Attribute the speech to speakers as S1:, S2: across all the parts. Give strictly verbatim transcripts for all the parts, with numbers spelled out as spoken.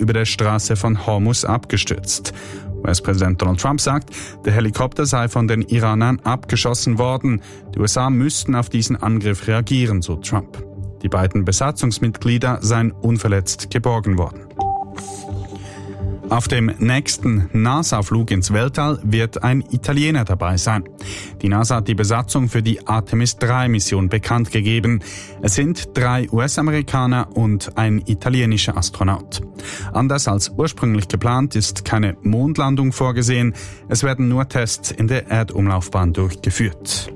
S1: über der Straße von Hormuz abgestürzt. U S-Präsident Donald Trump sagt, der Helikopter sei von den Iranern abgeschossen worden. Die U S A müssten auf diesen Angriff reagieren, so Trump. Die beiden Besatzungsmitglieder seien unverletzt geborgen worden. Auf dem nächsten NASA-Flug ins Weltall wird ein Italiener dabei sein. Die NASA hat die Besatzung für die Artemis drei Mission bekannt gegeben. Es sind drei U S-Amerikaner und ein italienischer Astronaut. Anders als ursprünglich geplant ist keine Mondlandung vorgesehen. Es werden nur Tests in der Erdumlaufbahn durchgeführt.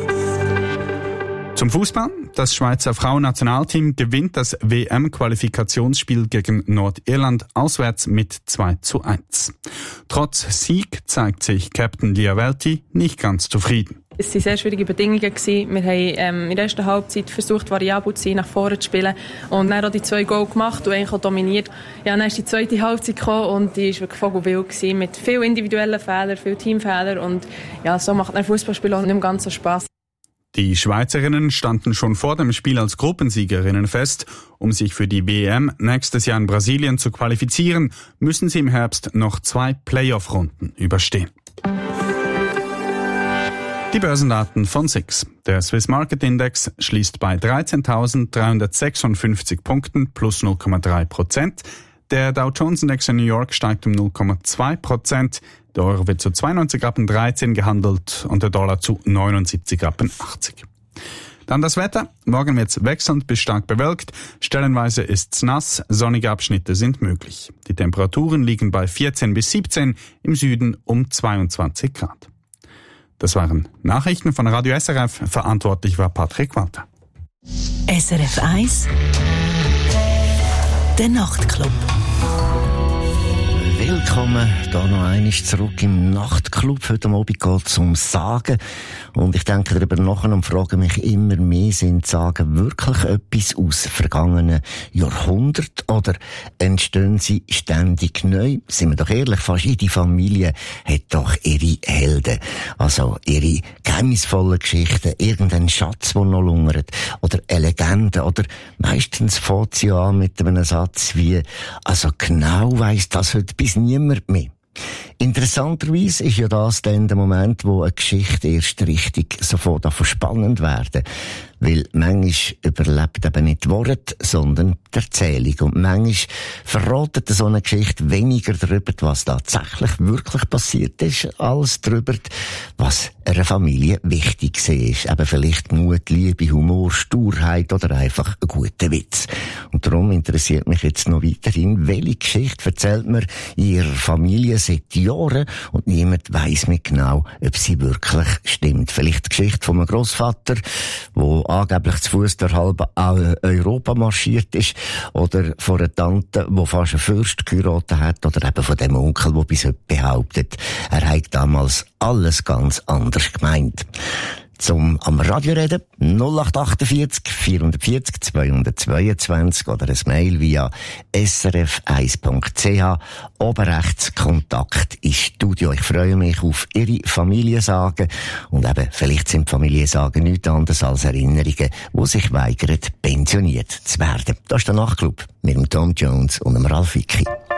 S1: Zum Fußball. Das Schweizer Frauennationalteam gewinnt das W M-Qualifikationsspiel gegen Nordirland auswärts mit zwei zu eins. Trotz Sieg zeigt sich Captain Lia Welti nicht ganz zufrieden.
S2: Es waren sehr schwierige Bedingungen. Wir haben ähm, in der ersten Halbzeit versucht, variabel zu sein, nach vorne zu spielen. Und dann auch die zwei Goal gemacht und eigentlich auch dominiert. Ja, dann ist die zweite Halbzeit gekommen und die war wirklich vogelwild gewesen, mit vielen individuellen Fehlern, vielen Teamfehlern. Und ja, so macht ein Fußballspiel auch nicht mehr ganz so Spass.
S1: Die Schweizerinnen standen schon vor dem Spiel als Gruppensiegerinnen fest. Um sich für die W M nächstes Jahr in Brasilien zu qualifizieren, müssen sie im Herbst noch zwei Playoff-Runden überstehen. Die Börsendaten von S I X. Der Swiss Market Index schließt bei dreizehntausenddreihundertsechsundfünfzig Punkten plus null Komma drei Prozent. Der Dow Jones Index in New York steigt um null Komma zwei Prozent. Der Euro wird zu zweiundneunzig Rappen dreizehn gehandelt und der Dollar zu neunundsiebzig Rappen achtzig. Dann das Wetter. Morgen wird es wechselnd bis stark bewölkt. Stellenweise ist es nass, sonnige Abschnitte sind möglich. Die Temperaturen liegen bei vierzehn bis siebzehn, im Süden um zweiundzwanzig Grad. Das waren Nachrichten von Radio S R F. Verantwortlich war Patrick Walter.
S3: S R F eins Der Nachtclub. Willkommen hier noch einmal zurück im Nachtclub. Heute Abend geht es um Sagen. Und ich denke darüber nach und frage mich immer mehr, sind Sagen wirklich etwas aus vergangenen Jahrhunderten oder entstehen sie ständig neu? Sind wir doch ehrlich, fast jede Familie hat doch ihre Helden. Also ihre geheimnisvollen Geschichten, irgendeinen Schatz, der noch lungert, oder eine Legende, oder meistens fängt sie an mit einem Satz wie, also genau weiss das heute bis niemand mehr. Interessanterweise ist ja das dann der Moment, wo eine Geschichte erst richtig sofort davon spannend werden. Weil manchmal überlebt eben nicht die Worte, sondern die Erzählung. Und manchmal verratet so eine Geschichte weniger darüber, was tatsächlich wirklich passiert ist, als darüber, was einer Familie wichtig war. Eben vielleicht Mut, Liebe, Humor, Sturheit oder einfach ein guter Witz. Und darum interessiert mich jetzt noch weiterhin, welche Geschichte erzählt man in ihrer Familie seit Jahren und niemand weiss mehr genau, ob sie wirklich stimmt. Vielleicht die Geschichte von einem Grossvater, wo angeblich zu Fuß durch halb Europa marschiert ist, oder von einer Tante, die fast einen Fürst geheiratet hat, oder eben von dem Onkel, der bis heute behauptet, er hat damals alles ganz anders gemeint. Zum am Radio reden, null acht achtundvierzig vierhundertvierzig zweihundertzweiundzwanzig oder ein Mail via s r f eins punkt c h. Oben rechts Kontakt ins Studio. Ich freue mich auf Ihre Familiensagen. Und eben, vielleicht sind Familiensagen nichts anderes als Erinnerungen, die sich weigern, pensioniert zu werden. Das ist der Nachtclub mit dem Tom Jones und dem Ralf Vicky.